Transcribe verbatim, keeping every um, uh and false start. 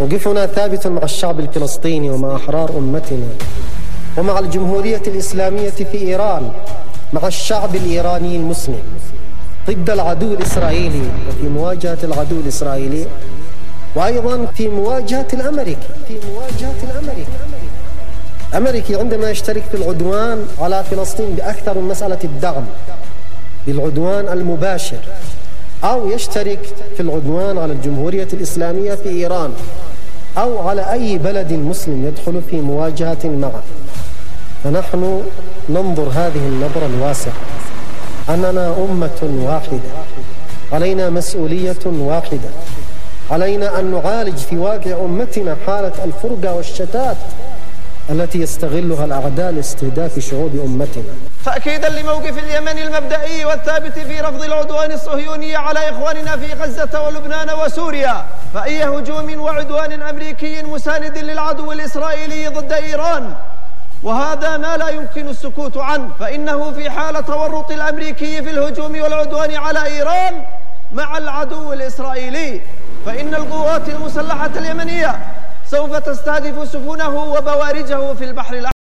موقفنا ثابت مع الشعب الفلسطيني ومع أحرار أمتنا ومع الجمهورية الإسلامية في إيران، مع الشعب الإيراني المسلم ضد العدو الإسرائيلي وفي مواجهة العدو الإسرائيلي، وأيضا في مواجهة الأمريكي في مواجهة الأمريكي الأمريكي عندما يشترك في العدوان على فلسطين بأكثر من مسألة الدعم بالعدوان المباشر، أو يشترك في العدوان على الجمهورية الإسلامية في إيران أو على أي بلد مسلم يدخل في مواجهة معه. فنحن ننظر هذه النظرة الواسعة أننا أمة واحدة، علينا مسؤولية واحدة، علينا أن نعالج في واقع أمتنا حالة الفرقة والشتات التي يستغلها الأعداء لاستهداف شعوب أمتنا. تأكيدا لموقف اليمن المبدئي والثابت في رفض العدوان الصهيوني على إخواننا في غزة ولبنان وسوريا، فأي هجوم وعدوان أمريكي مساند للعدو الإسرائيلي ضد إيران، وهذا ما لا يمكن السكوت عنه، فإنه في حال تورط الأمريكي في الهجوم والعدوان على إيران مع العدو الإسرائيلي، فإن القوات المسلحة اليمنية سوف تستهدف سفنه وبوارجه في البحر الأحمر.